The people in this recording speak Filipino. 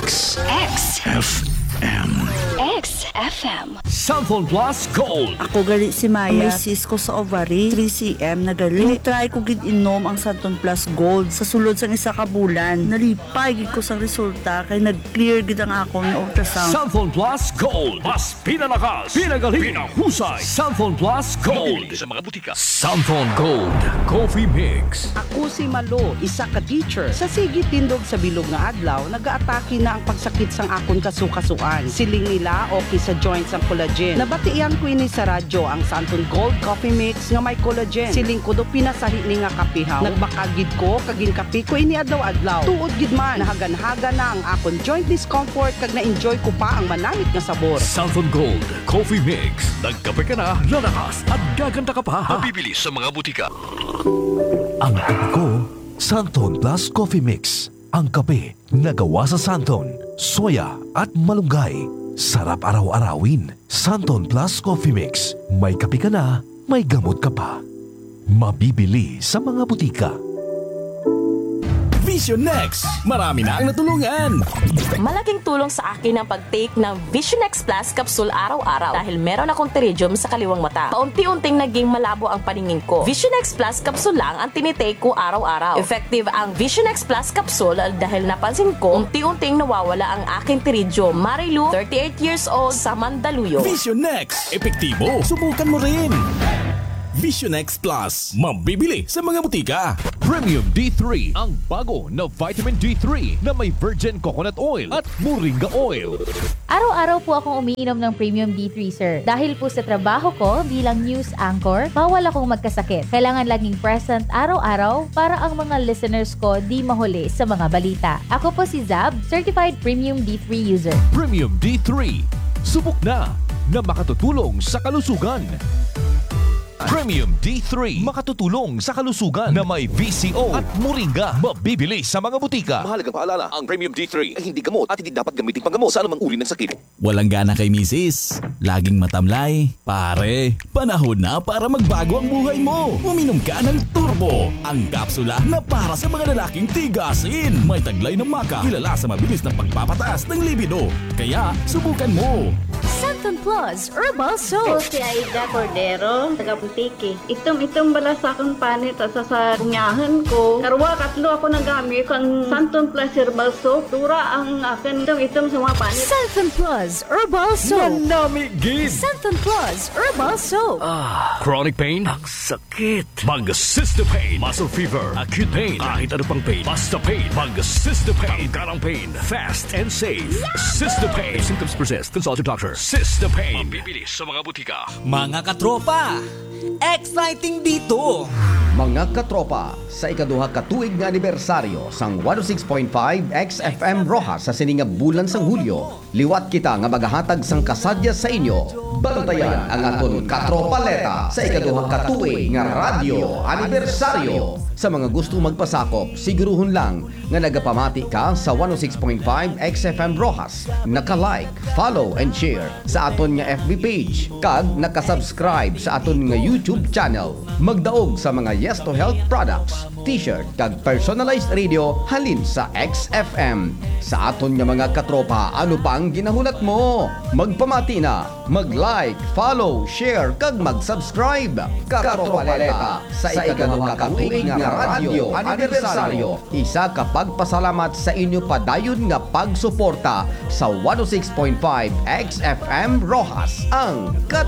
XFM. XFM. Cellphone Plus Gold. Ako gali si Maya. May sis ko sa ovary, 3cm na gali. Try ko gid inom ang Santon Plus Gold sa sulod sang isa ka bulan. Nalipay gid ko sa resulta kay nag-clear gid ang akong ultrasound. Cellphone Plus Gold. Mas pinalakas, pinagaling, pinahusay. Cellphone Plus Gold. Sa mga butika. Cellphone Gold Coffee Mix. Ako si Malo, isa ka teacher. Sa sige tindog sa bilog nga adlaw, nagaatake na ang pagsakit sang akon kasukasuan. Siling nila okay sa joints ang collagen. Nabatian ko ini sa radyo ang Santon Gold Coffee Mix nga may collagen. Siling ko do pinasahi ni nga kapihaw. Nagbakagid ko kagin kape ko ini adlaw-adlaw. Tuod gid man nahagan-haga na ang akon joint discomfort kag na-enjoy ko pa ang manamit nga sabor. Cellphone Gold Coffee Mix. Nagkape ka na, lalakas at gaganda ka pa. Mabibili sa mga butika. Ang kape ko, Santon Plus Coffee Mix. Ang kape na gawa sa Santon, soya at malunggay. Sarap araw-arawin. Santon Plus Coffee Mix. May kape ka na, may gamot ka pa. Mabibili sa mga butika. Vision Next! Marami na ang natulungan! Malaking tulong sa akin ang pag-take ng Vision X Plus capsule araw-araw dahil meron akong pterygium sa kaliwang mata. Paunti-unting naging malabo ang paningin ko. Vision X Plus capsule lang ang tinitake ko araw-araw. Effective ang Vision X Plus capsule dahil napansin ko unti-unting nawawala ang aking pterygium. Marilu, 38 years old, sa Mandaluyong. Vision Next! Epektibo! Subukan mo rin! Vision X Plus. Mabibili sa mga butika. Premium D3, ang bago na vitamin D3 na may virgin coconut oil at moringa oil. Araw-araw po akong umiinom ng Premium D3, sir. Dahil po sa trabaho ko bilang news anchor, bawal akong magkasakit. Kailangan laging present araw-araw para ang mga listeners ko di mahuli sa mga balita. Ako po si Zab, Certified Premium D3 user. Premium D3, subok na makatutulong sa kalusugan. Premium D3, makatutulong sa kalusugan na may VCO at moringa. Mabibili sa mga butika. Mahalagang paalala, ang Premium D3 ay hindi gamot at hindi dapat gamitin panggamot sa anumang uri ng sakit. Walang gana kay misis. Laging matamlay. Pare, panahon na para magbago ang buhay mo. Uminom ka ng Turbo, ang kapsula na para sa mga lalaking tigasin. May taglay ng maka, kilala sa mabilis na pagpapataas ng libido. Kaya, subukan mo. Santon Plus Herbal Soap. Si Aida Cordero, taga Putiki. Itom bala sa akong panit at sa kunyahan ko. Karwa, katlo ako nagamit ang Santon Plus Herbal Soap. Dura ang akin itom sa mga panit. Santon Plus Herbal Soap. Manamigid! Santon Plus Herbal Soap. Chronic pain? Ang sakit. Mag-Cysto Pain. Muscle fever. Acute pain. Kahit ano pang pain. Basta pain. Mag-Cysto Pain. Karang pain. Fast and safe. Cysto Pain. If symptoms persist, consult your doctor. Cysto Pain. Mabibili sa mga butika. Mga katropa, exciting dito! Mga katropa, sa ikaduha katuig nga anibersaryo sang 106.5 XFM Rojas sa sininga bulan sang Hulyo, liwat kita nga magahatag sang kasadya sa inyo. Bantayan ang aton katropaleta sa ikaduha katuig nga radyo anibersaryo. Sa mga gusto magpasakop, siguruhon lang nga nagapamati ka sa 106.5 XFM Rojas. Naka-like, follow and share sa aton nga FB page kag naka-subscribe sa aton nga YouTube channel. Magdaog sa mga Yes to Health products, t-shirt kag personalized radio halin sa XFM. Sa aton nga mga katropa, ano pa ang ginahulat mo? Magpamati na, mag-like, follow, share kag mag-subscribe. Katropaleta sa ikaduha katuig nga radyo anibersaryo. Isa ka pagpasalamat sa inyo padayon nga pagsuporta sa 106.5 XFM Rojas, ang